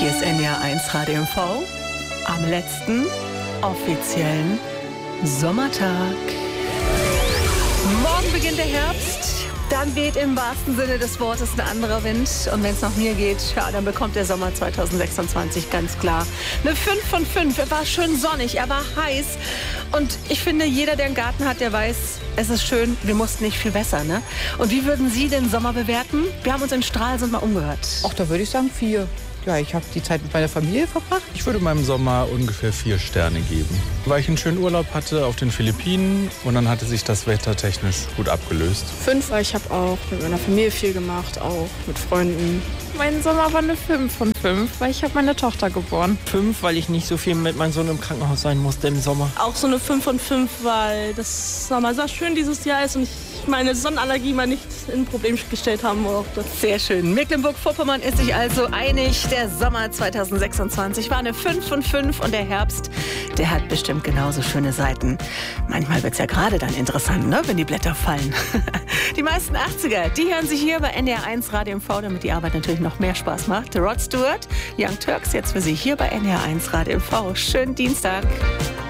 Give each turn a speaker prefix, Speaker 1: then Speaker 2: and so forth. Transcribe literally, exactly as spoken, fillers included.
Speaker 1: Hier ist N D R eins Radio M V am letzten offiziellen Sommertag. Morgen beginnt der Herbst. Dann weht im wahrsten Sinne des Wortes ein anderer Wind. Und wenn es nach mir geht, ja, dann bekommt der Sommer zwanzig sechsundzwanzig ganz klar eine fünf von fünf. Er war schön sonnig, er war heiß. Und ich finde, jeder, der einen Garten hat, der weiß, es ist schön, wir mussten nicht viel besser, ne? Und wie würden Sie den Sommer bewerten? Wir haben uns in Stralsund mal umgehört.
Speaker 2: Ach, da würde ich sagen vier. Ja, ich habe die Zeit mit meiner Familie verbracht.
Speaker 3: Ich würde meinem Sommer ungefähr vier Sterne geben. Weil ich einen schönen Urlaub hatte auf den Philippinen und dann hatte sich das Wetter technisch gut abgelöst.
Speaker 4: Fünf, weil ich habe auch mit meiner Familie viel gemacht, auch mit Freunden. Mein Sommer war eine fünf von fünf, weil ich habe meine Tochter geboren.
Speaker 5: fünf, weil ich nicht so viel mit meinem Sohn im Krankenhaus sein musste im Sommer.
Speaker 6: Auch so eine fünf von fünf, weil das Sommer sehr schön dieses Jahr ist und ich meine Sonnenallergie mal nicht in ein Problem gestellt haben wollte.
Speaker 1: Sehr schön. Mecklenburg-Vorpommern ist sich also einig. Der Sommer zwanzig sechsundzwanzig war eine fünf von fünf und der Herbst, der hat bestimmt genauso schöne Seiten. Manchmal wird es ja gerade dann interessant, ne, wenn die Blätter fallen. Die meisten achtziger, die hören sich hier bei N D R eins Radio M V, damit die Arbeit natürlich noch mehr Spaß macht. Rod Stewart, Young Turks, jetzt für Sie hier bei N D R eins Radio M V. Schönen Dienstag.